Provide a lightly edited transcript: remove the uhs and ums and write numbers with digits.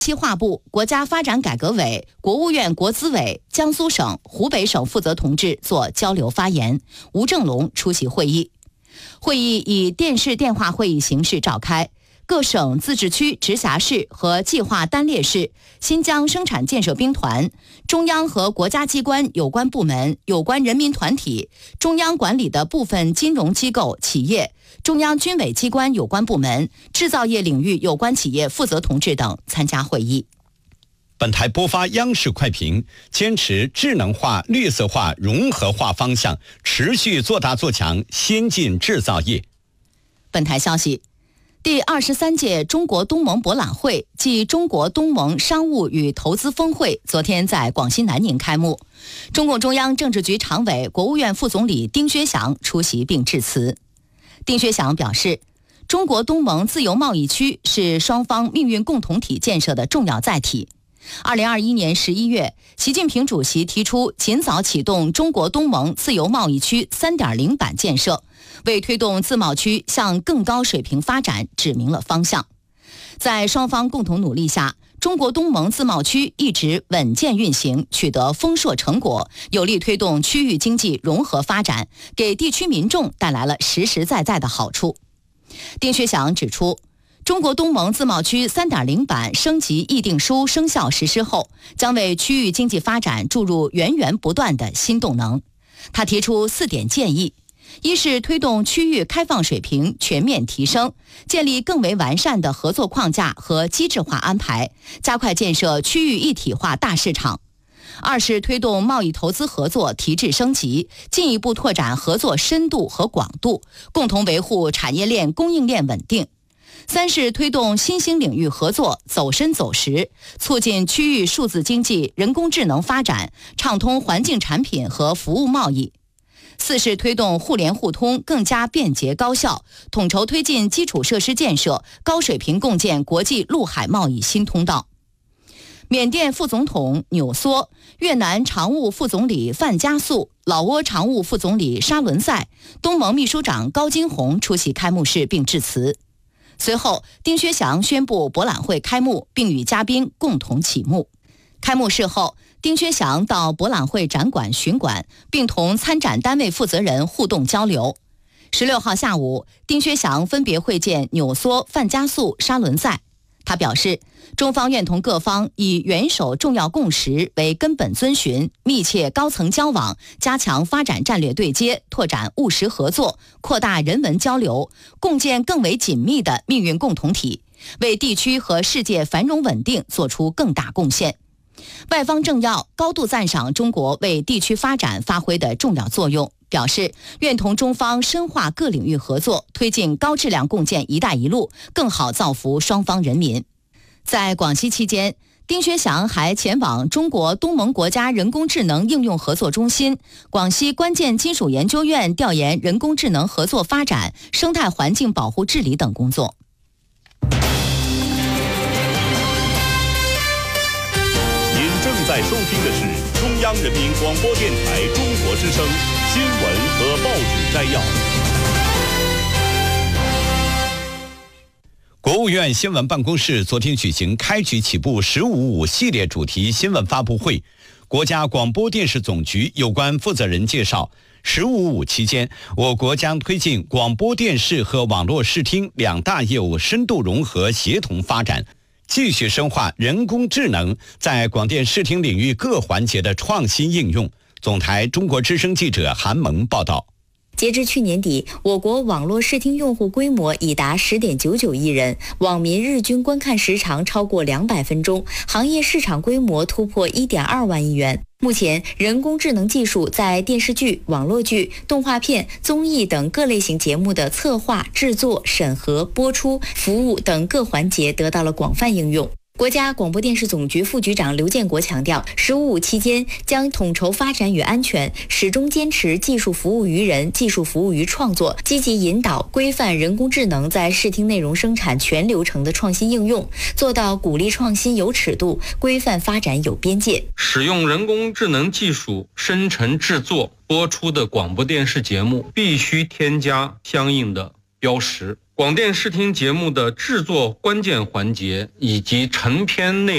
企划部、国家发展改革委、国务院国资委、江苏省、湖北省负责同志做交流发言，吴正龙出席会议。会议以电视电话会议形式召开，各省、自治区、直辖市和计划单列市、新疆生产建设兵团、中央和国家机关有关部门、有关人民团体、中央管理的部分金融机构、企业、中央军委机关有关部门、制造业领域有关企业负责同志等参加会议。 本台播发央视快评，坚持智能化、绿色化、融合化方向，持续做大做强先进制造业。 本台消息，第23届中国东盟博览会暨中国东盟商务与投资峰会昨天在广西南宁开幕。中共中央政治局常委、国务院副总理丁薛祥出席并致辞。丁薛祥表示，中国东盟自由贸易区是双方命运共同体建设的重要载体。2021年11月，习近平主席提出尽早启动中国东盟自由贸易区 3.0 版建设，为推动自贸区向更高水平发展指明了方向。在双方共同努力下，中国东盟自贸区一直稳健运行，取得丰硕成果，有力推动区域经济融合发展，给地区民众带来了实实在在的好处。丁薛祥指出，中国东盟自贸区 3.0 版升级议定书生效实施后，将为区域经济发展注入源源不断的新动能。他提出4点建议：一是推动区域开放水平全面提升，建立更为完善的合作框架和机制化安排，加快建设区域一体化大市场；二是推动贸易投资合作提质升级，进一步拓展合作深度和广度，共同维护产业链供应链稳定；三是推动新兴领域合作走深走实，促进区域数字经济、人工智能发展，畅通环境产品和服务贸易；四是推动互联互通更加便捷高效，统筹推进基础设施建设，高水平共建国际陆海贸易新通道。缅甸副总统纽梭、越南常务副总理范加素、老挝常务副总理沙伦赛、东盟秘书长高金红出席开幕式并致辞。随后，丁薛祥宣布博览会开幕，并与嘉宾共同启幕。开幕式后，丁薛祥到博览会展馆巡馆，并同参展单位负责人互动交流。16号下午，丁薛祥分别会见纽梭、范加素、沙伦赛。他表示，中方愿同各方以元首重要共识为根本遵循，密切高层交往，加强发展战略对接，拓展务实合作，扩大人文交流，共建更为紧密的命运共同体，为地区和世界繁荣稳定做出更大贡献。外方政要高度赞赏中国为地区发展发挥的重要作用，表示愿同中方深化各领域合作，推进高质量共建“一带一路”，更好造福双方人民。在广西期间，丁薛祥还前往中国东盟国家人工智能应用合作中心、广西关键金属研究院调研人工智能合作发展、生态环境保护治理等工作。 您正在收听的是中央人民广播电台中国之声新闻和报纸摘要。 国务院新闻办公室昨天举行开局起步“15.5”系列主题新闻发布会。国家广播电视总局有关负责人介绍，“15.5”期间，我国将推进广播电视和网络视听两大业务深度融合协同发展，继续深化人工智能在广电视听领域各环节的创新应用。总台中国之声记者韩萌报道。 截至去年底，我国网络视听用户规模已达10.99亿人，网民日均观看时长超过200分钟，行业市场规模突破1.2万亿元。目前，人工智能技术在电视剧、网络剧、动画片、综艺等各类型节目的策划、制作、审核、播出、服务等各环节得到了广泛应用。国家广播电视总局副局长刘建国强调，“15.5”期间将统筹发展与安全，始终坚持技术服务于人、技术服务于创作，积极引导规范人工智能在视听内容生产全流程的创新应用，做到鼓励创新有尺度，规范发展有边界。 使用人工智能技术生成制作播出的广播电视节目必须添加相应的标识。 广电视听节目的制作关键环节以及成片内